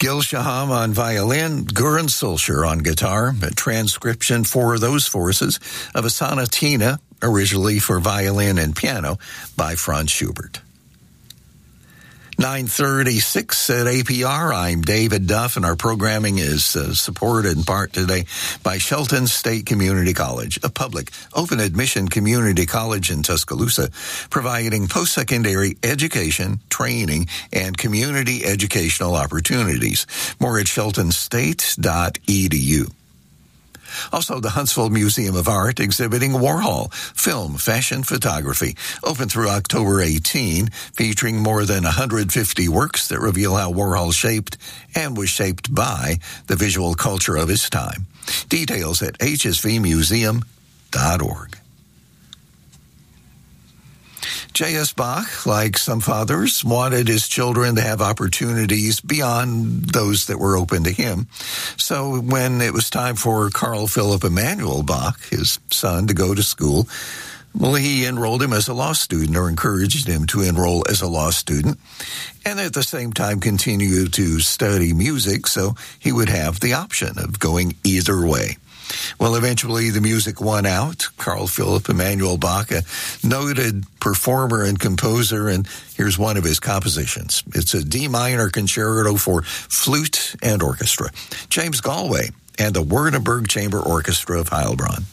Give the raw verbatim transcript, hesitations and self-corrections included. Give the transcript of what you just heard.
Gil Shaham on violin, Göran Solskjaer on guitar, a transcription for those forces of a sonatina, originally for violin and piano, by Franz Schubert. nine thirty-six at A P R. I'm David Duff, and our programming is uh, supported in part today by Shelton State Community College, a public, open-admission community college in Tuscaloosa, providing post-secondary education, training, and community educational opportunities. More at shelton state dot e d u. Also, the Huntsville Museum of Art exhibiting Warhol, film, fashion, photography, open through October eighteenth, featuring more than one hundred fifty works that reveal how Warhol shaped and was shaped by the visual culture of his time. Details at h s v museum dot org. J S. Bach, like some fathers, wanted his children to have opportunities beyond those that were open to him. So when it was time for Carl Philipp Emanuel Bach, his son, to go to school, well, he enrolled him as a law student, or encouraged him to enroll as a law student, and at the same time continue to study music, so he would have the option of going either way. Well, eventually the music won out. Carl Philipp Emanuel Bach, a noted performer and composer, and here's one of his compositions. It's a D minor concerto for flute and orchestra. James Galway and the Wurttemberg Chamber Orchestra of Heilbronn.